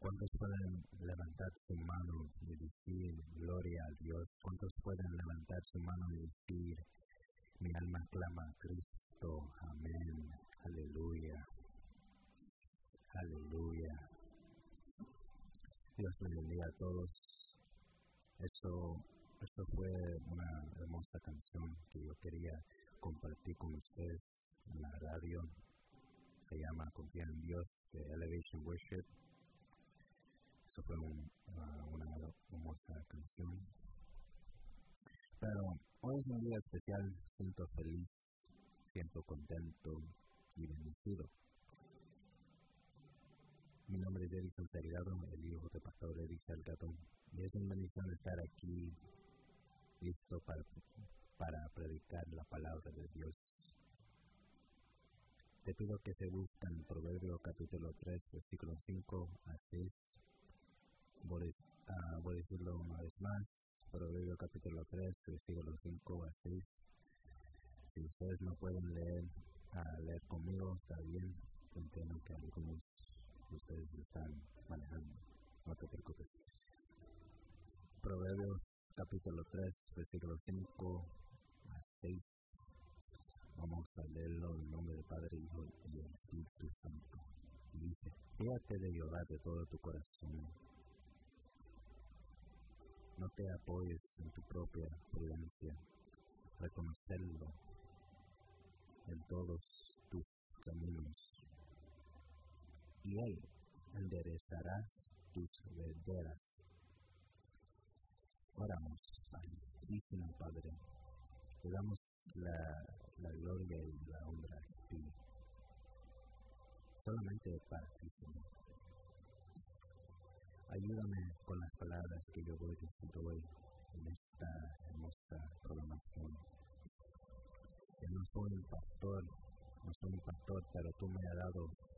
¿Cuántos pueden levantar su mano y decir gloria a Dios? ¿Cuántos pueden levantar su mano y decir mi alma clama a Cristo? Amén. Aleluya. Aleluya. Dios les bendiga a todos. Esto fue una hermosa canción que yo quería compartir con ustedes en la radio. Se llama Confía en Dios, de Elevation Worship. Eso fue una hermosa canción. Pero hoy es un día especial, siento feliz, siento contento y bendecido. Mi nombre es Edison Salgado, el hijo del pastor Edith Salgado, y es una bendición estar aquí, listo para predicar la palabra de Dios. Te pido que se busquen Proverbios capítulo 3, versículos 5 a 6. Voy a decirlo una vez más, Proverbios capítulo 3, versículos 5 a 6. Si ustedes no pueden leer conmigo, está bien, entiendo que algunos de ustedes están manejando, no te preocupes. Proverbios capítulo 3, versículos 5 a 6. Vamos a leerlo en nombre del Padre, Hijo y del Espíritu Santo. Y dice: fíjate de Jehová de todo tu corazón. No te apoyes en tu propia prudencia. Reconocerlo en todos tus caminos. Y Él enderezará tus verdaderas. Oramos, Santísimo Padre. Te damos la gloria y la honra a ti. Solamente para ti, Señor. Ayúdame con las palabras que yo voy diciendo hoy en esta hermosa programación. Yo no soy un pastor, pero tú me has dado